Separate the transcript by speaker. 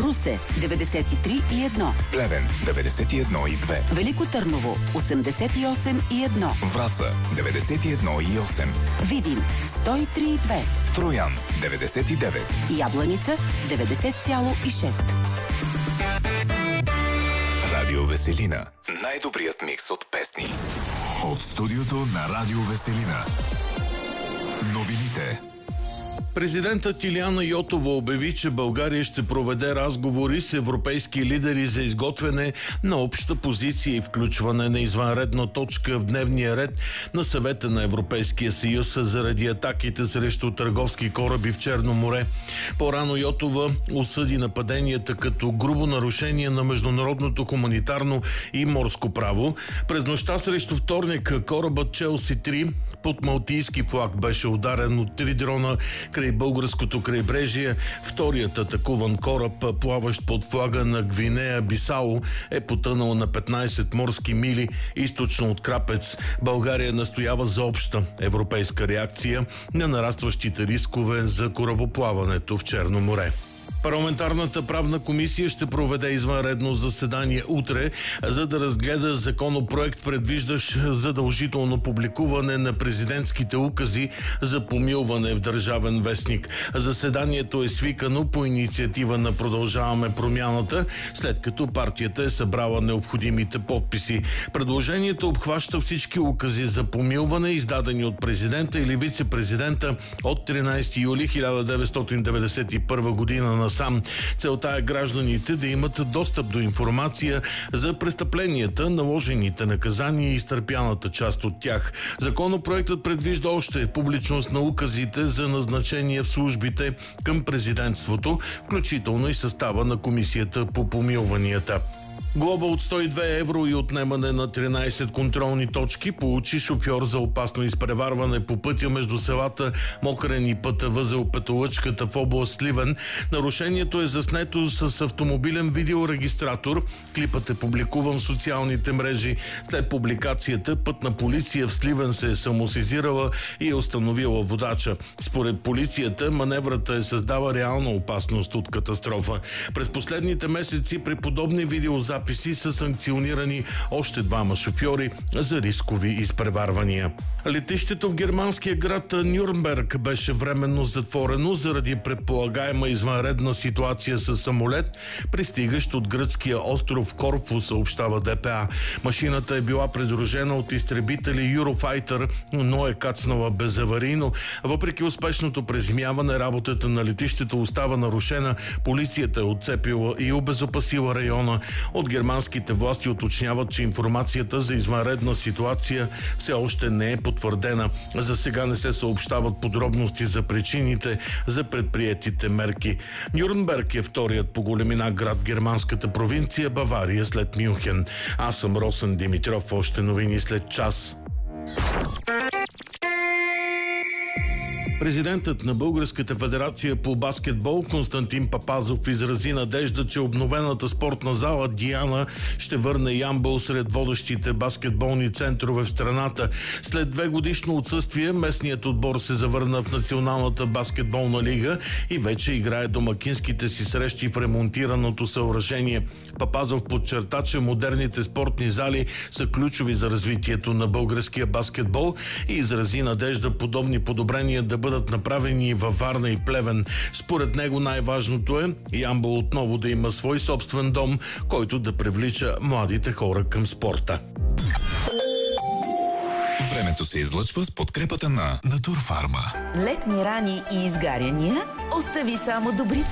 Speaker 1: Русе 93,1.
Speaker 2: Плевен 91,2.
Speaker 1: Велико Търново 88,1.
Speaker 2: Враца 91,8.
Speaker 1: Видин 103,2.
Speaker 2: Троян 99.
Speaker 1: Ябланица 90,6.
Speaker 2: Радио Веселина. Най-добрият микс от песни. От студиото на Радио Веселина. Новините.
Speaker 3: Президентът Илияна Йотова обяви, че България ще проведе разговори с европейски лидери за изготвяне на обща позиция и включване на извънредна точка в дневния ред на Съвета на Европейския съюз заради атаките срещу търговски кораби в Черно море. По-рано Йотова осъди нападенията като грубо нарушение на международното хуманитарно и морско право. През нощта срещу вторник корабът Челси-3 под малтийски флаг беше ударен от 3 дрона край българското крайбрежие. Вторият атакуван кораб, плаващ под флага на Гвинея Бисао, е потънал на 15 морски мили източно от Крапец. България настоява за обща европейска реакция на нарастващите рискове за корабоплаването в Черно море. Парламентарната правна комисия ще проведе извънредно заседание утре, за да разгледа законопроект, предвиждащ задължително публикуване на президентските укази за помилване в Държавен вестник. Заседанието е свикано по инициатива на Продължаваме промяната, след като партията е събрала необходимите подписи. Предложението обхваща всички укази за помилване, издадени от президента или вице-президента от 13 юли 1991 година насам. Целта е гражданите да имат достъп до информация за престъпленията, наложените наказания и изтърпяната част от тях. Законопроектът предвижда още публичност на указите за назначение в службите към президентството, включително и състава на комисията по помилванията. Глоба от 102 евро и отнемане на 13 контролни точки получи шофьор за опасно изпреварване по пътя между селата Мокрен и пътя възел Петолъчката в област Сливен. Нарушението е заснето с автомобилен видеорегистратор. Клипът е публикуван в социалните мрежи. След публикацията пътна полиция в Сливен се е самосезирала и е установила водача. Според полицията маневрата е създава реална опасност от катастрофа. През последните месеци при подобни видеозаписи са санкционирани още 2 шофьори за рискови изпреварвания. Летището в германския град Нюрнберг беше временно затворено заради предполагаема извънредна ситуация с самолет, пристигащ от гръцкия остров Корфу, съобщава ДПА. Машината е била придружена от изтребители Eurofighter, но е кацнала безаварийно. Въпреки успешното приземяване, работата на летището остава нарушена. Полицията е отцепила и обезопасила района. От германските власти уточняват, че информацията за извънредна ситуация все още не е потвърдена. За сега не се съобщават подробности за причините за предприетите мерки. Нюрнберг е вторият по големина град в германската провинция Бавария след Мюнхен. Аз съм Росен Димитров. Още новини след час. Президентът на Българската федерация по баскетбол Константин Папазов изрази надежда, че обновената спортна зала Диана ще върне Ямбол сред водещите баскетболни центрове в страната. След 2-годишно отсъствие местният отбор се завърна в Националната баскетболна лига и вече играе домакинските си срещи в ремонтираното съоръжение. Папазов подчерта, че модерните спортни зали са ключови за развитието на българския баскетбол и изрази надежда подобни подобрения да бъдат направени във Варна и Плевен. Според него най-важното е Ямбол отново да има свой собствен дом, който да привлича младите хора към спорта.
Speaker 2: Времето се излъчва с подкрепата на Натурфарма.
Speaker 4: Летни рани и изгаряния остави само добрите